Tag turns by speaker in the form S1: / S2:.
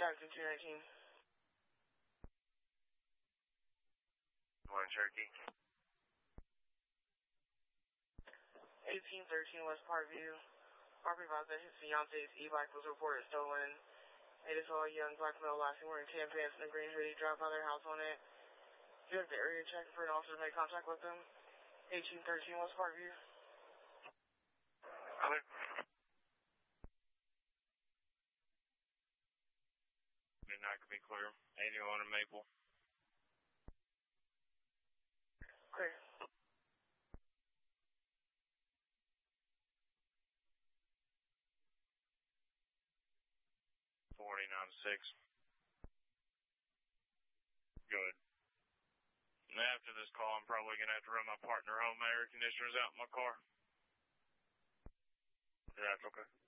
S1: Jackson 219.
S2: Morning, Cherokee.
S1: 1813 West Parkview. Property advised that his fiance's e-bike was reported stolen. They just saw a young black male last seen wearing tan pants and a green hoodie drive by their house on it. Do you have the area check for an officer to make contact with them? 1813 West Parkview.
S2: Clear. Midnight could be clear. 81 and Maple.
S1: Clear.
S2: 49-6. Good. And after this call, I'm probably going to have to run my partner home. My air conditioner's out in my car. That's okay.